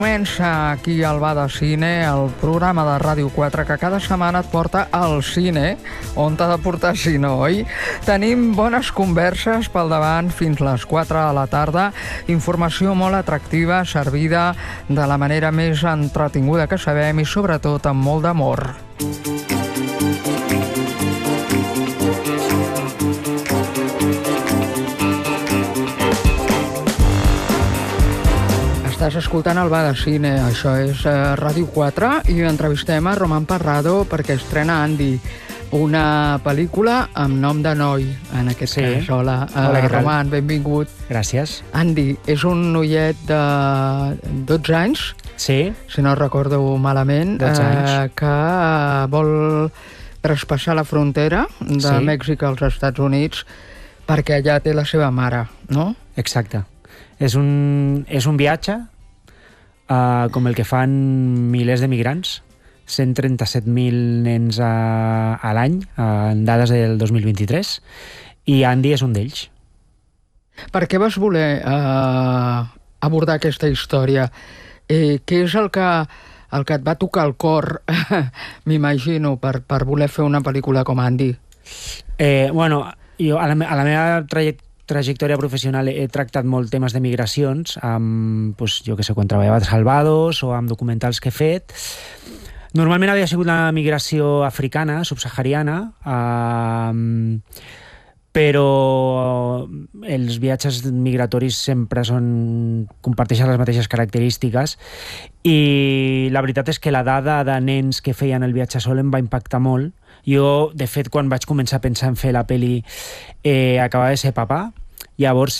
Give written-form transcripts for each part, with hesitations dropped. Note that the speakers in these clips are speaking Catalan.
Comença aquí al Bar de Cine, el programa de Ràdio 4 que cada setmana et porta al cine, on t'ha de portar si no, oi? Tenim bones converses pel davant fins les 4 de la tarda, informació molt atractiva, servida de la manera més entretinguda que sabem i sobretot amb molt d'amor. Estàs escoltant el Bar de Cine, això és Ràdio 4, i entrevistem a Román Parrado perquè estrena Andy, una pel·lícula amb nom de noi, en aquest cas. Hola, Román, benvingut. Gràcies. Andy és un noiet de 12 anys, sí, si no recordo malament, 12 anys. Que vol traspassar la frontera de Mèxic als Estats Units perquè allà té la seva mare, no? Exacte. És un viatge com el que fan milers de migrants, 137.000 nens a l'any, en dades del 2023, i Andy és un d'ells. Per què vas voler abordar aquesta història? Què és el que et va tocar el cor, m'imagino, per voler fer una pel·lícula com Andy? Jo a la meva trajectòria professional he tractat molt temes de migracions, jo que sé, quan treballava a Salvados o amb documentals que he fet. Normalment havia sigut la migració africana, subsahariana, però els viatges migratoris sempre comparteixen les mateixes característiques, i la veritat és que la dada de nens que feien el viatge sol em va impactar molt. Jo, de fet, quan vaig començar a pensar en fer la pel·li, acabava de ser papà. Llavors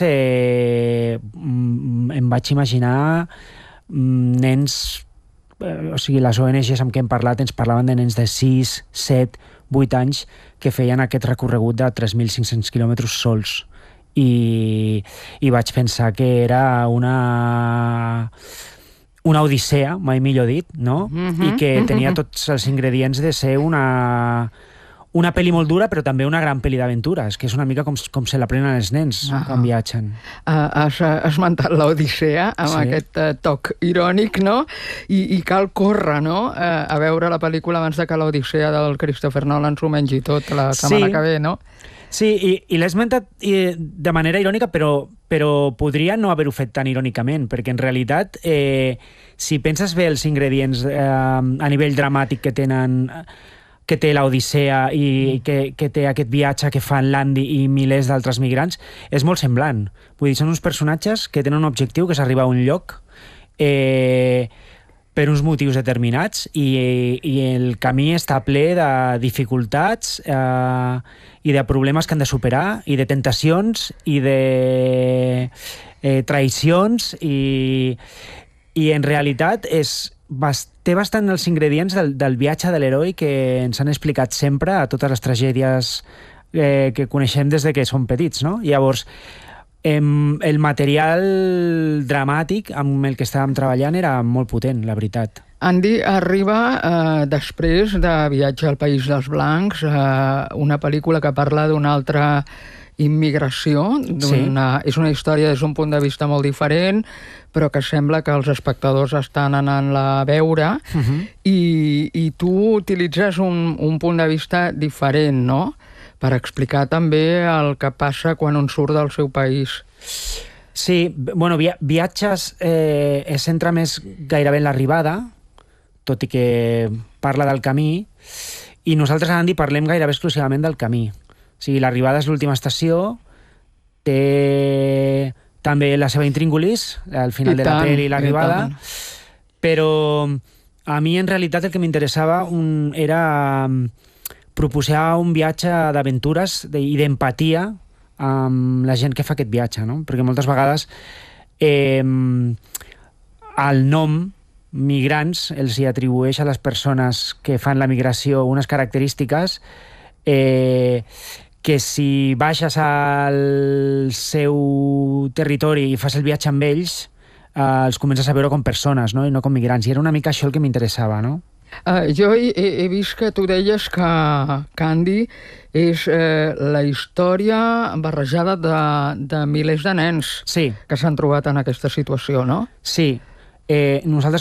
em vaig imaginar nens, o sigui, les ONGs amb què hem parlat ens parlaven de nens de 6, 7, 8 anys que feien aquest recorregut de 3.500 quilòmetres sols. I vaig pensar que era una odissea, mai millor dit, no? I que tenia tots els ingredients de ser una pel·li molt dura, però també una gran pel·li d'aventures, que és una mica com se la prenen els nens quan viatgen. Has esmentat l'Odissea amb aquest toc irònic, no? I cal córrer, no? A veure la pel·lícula abans de que l'Odissea del Christopher Nolan s'ho mengi tot la setmana que ve, no? Sí, i l'he esmentat de manera irònica, però podria no haver-ho fet tan irònicament, perquè en realitat, si penses bé els ingredients a nivell dramàtic que té l'Odissea i que té aquest viatge que fan l'Andy i milers d'altres migrants, és molt semblant. Vull dir, són uns personatges que tenen un objectiu, que és arribar a un lloc per uns motius determinats, i el camí està ple de dificultats i de problemes que han de superar, i de tentacions, i de traïcions, i en realitat té bastant els ingredients del viatge de l'heroi que ens han explicat sempre a totes les tragèdies que coneixem des de que som petits, no? Llavors, el material dramàtic amb el que estàvem treballant era molt potent, la veritat. Andy arriba després de Viatge al País dels Blancs, una pel·lícula que parla d'una altra immigració. És una història des d'un punt de vista molt diferent, però que sembla que els espectadors estan anant-la a veure, i tu utilitzes un punt de vista diferent, no?, per explicar també el que passa quan un surt del seu país. Sí, Viatges es centra més gairebé en l'arribada, tot i que parla del camí, i nosaltres a Andy parlem gairebé exclusivament del camí. O sigui, l'arribada és l'última estació, té també la seva intríngulis, al final de la pel·li, l'arribada, però a mi en realitat el que m'interessava era proposar un viatge d'aventures i d'empatia amb la gent que fa aquest viatge, no? Perquè moltes vegades el nom migrants els hi atribueix a les persones que fan la migració unes característiques que si baixes al seu territori i fas el viatge amb ells, els comences a veure com persones, no? I no com migrants. I era una mica això el que m'interessava, no? Jo he vist que tu deies que Andy és la història barrejada de milers de nens que s'han trobat en aquesta situació, no? Sí. nosaltres